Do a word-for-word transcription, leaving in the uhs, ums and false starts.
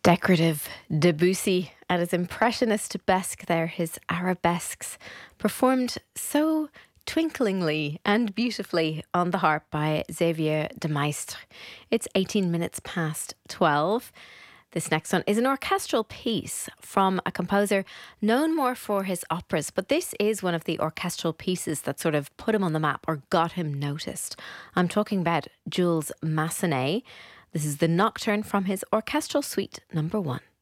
Decorative Debussy at his impressionist-esque there, his arabesques, performed so twinklingly and beautifully on the harp by Xavier de Maistre. It's eighteen minutes past twelve. This next one is an orchestral piece from a composer known more for his operas, but this is one of the orchestral pieces that sort of put him on the map or got him noticed. I'm talking about Jules Massenet. This is the Nocturne from his Orchestral Suite number one.